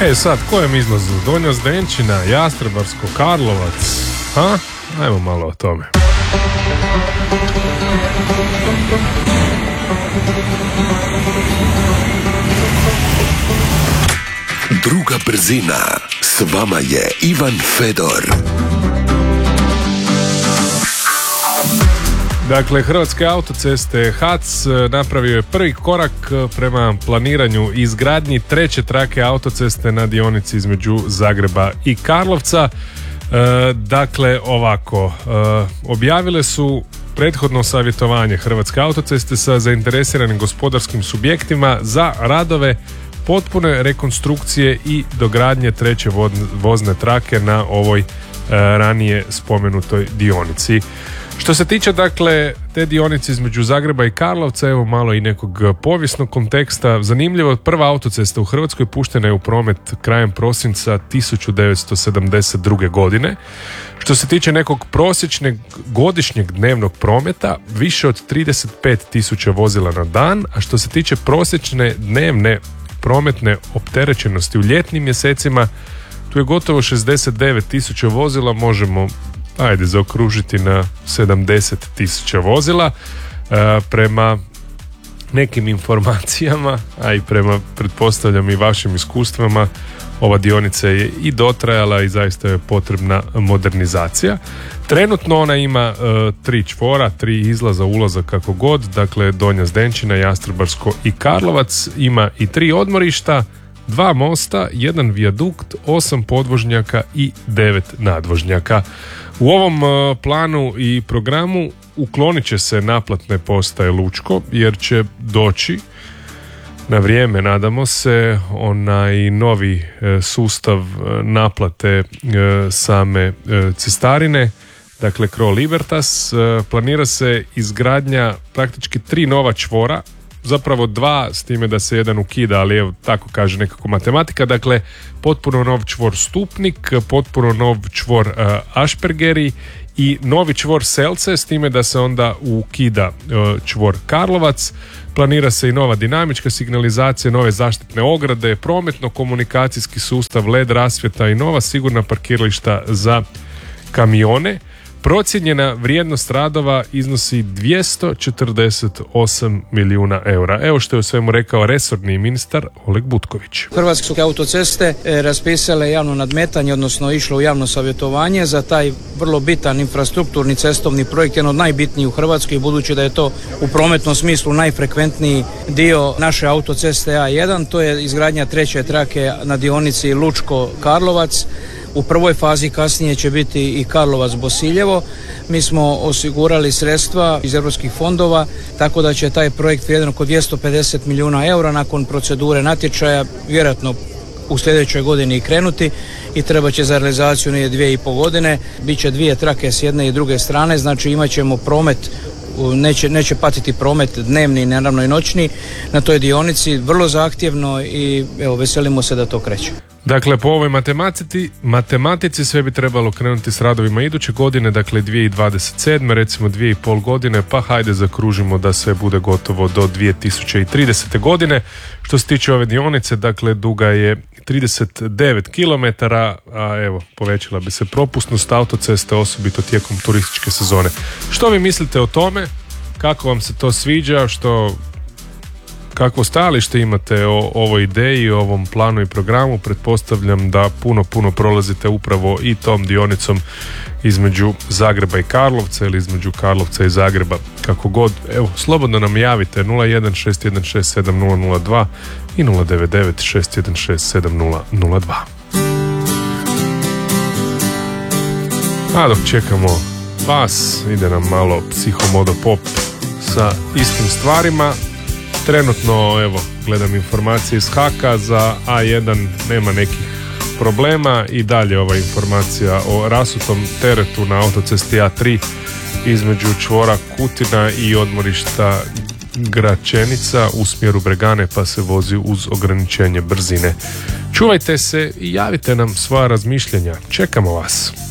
Sad, kojem izlazu? Donja Zdenčina, Jastrebarsko, Karlovac? Ajmo malo o tome. Druga brzina. S vama je Ivan Fedor. Dakle, Hrvatske autoceste HAC napravio je prvi korak prema planiranju izgradnji treće trake autoceste na dionici između Zagreba i Karlovca. Dakle, ovako, objavile su prethodno savjetovanje Hrvatske autoceste sa zainteresiranim gospodarskim subjektima za radove potpune rekonstrukcije i dogradnje treće vozne trake na ovoj ranije spomenutoj dionici. Što se tiče, dakle, te dionice između Zagreba i Karlovca, evo malo i nekog povijesnog konteksta. Zanimljivo, prva autocesta u Hrvatskoj puštena je u promet krajem prosinca 1972. godine. Što se tiče nekog prosječnog godišnjeg dnevnog prometa, više od 35.000 vozila na dan, a što se tiče prosječne dnevne prometne opterećenosti u ljetnim mjesecima, tu je gotovo 69.000 vozila, možemo zaokružiti na 70.000 vozila. Prema nekim informacijama, a i prema, pretpostavljam, i vašim iskustvama, ova dionica je i dotrajala i zaista je potrebna modernizacija. Trenutno ona ima 3 čvora, 3 izlaza, ulaza, kako god, dakle Donja Zdenčina, Jastrebarsko i Karlovac. Ima i 3 odmorišta, 2 mosta, 1 vijadukt, 8 podvožnjaka i 9 nadvožnjaka. U ovom planu i programu uklonit će se naplatne postaje Lučko, jer će doći na vrijeme, nadamo se, onaj novi sustav naplate same cestarine, dakle Cro Libertas. Planira se izgradnja praktički 3 nova čvora, zapravo 2, s time da se jedan ukida, ali evo, tako kaže nekako matematika. Dakle, potpuno nov čvor Stupnik, potpuno nov čvor Ašpergeri i novi čvor Selce, s time da se onda ukida čvor Karlovac. Planira se i nova dinamička signalizacija, nove zaštitne ograde, prometno-komunikacijski sustav, LED rasvjeta i nova sigurna parkirališta za kamione. Procijenjena vrijednost radova iznosi 248 milijuna eura. Evo što je u svemu rekao resorni ministar Oleg Butković. Hrvatske autoceste raspisale javno nadmetanje, odnosno išlo u javno savjetovanje za taj vrlo bitan infrastrukturni cestovni projekt, jedan od najbitnijih u Hrvatskoj, budući da je to u prometnom smislu najfrekventniji dio naše autoceste A1. To je izgradnja treće trake na dionici Lučko-Karlovac. U prvoj fazi kasnije će biti i Karlovac-Bosiljevo. Mi smo osigurali sredstva iz europskih fondova, tako da će taj projekt vrijedan oko 250 milijuna eura nakon procedure natječaja vjerojatno u sljedećoj godini i krenuti i treba će za realizaciju 2,5 godine. Biće 2 trake s jedne i druge strane, znači imat ćemo promet, neće patiti promet dnevni, naravno i noćni na toj dionici, vrlo zahtjevno i evo, veselimo se da to kreće. Dakle, po ovoj matematici sve bi trebalo krenuti s radovima iduće godine, dakle 2027. recimo 2,5 godine, pa hajde zakružimo da sve bude gotovo do 2030. godine. Što se tiče ove dionice, dakle duga je 39 km, a evo, povećala bi se propusnost autoceste, osobito tijekom turističke sezone. Što vi mislite o tome? Kako vam se to sviđa? Kakvo stajalište imate o ovoj ideji, o ovom planu i programu? Pretpostavljam da puno prolazite upravo i tom dionicom između Zagreba i Karlovca ili između Karlovca i Zagreba, kako god. Evo, slobodno nam javite 01 616 7002 i 099 616 7002. A dok čekamo vas, ide nam malo Psihomodo Pop sa istim stvarima. Trenutno, evo, gledam informacije iz HAK-a, za A1 nema nekih problema i dalje ova informacija o rasutom teretu na autocesti A3 između čvora Kutina i odmorišta Gračenica u smjeru Bregane, pa se vozi uz ograničenje brzine. Čuvajte se i javite nam svoja razmišljenja. Čekamo vas.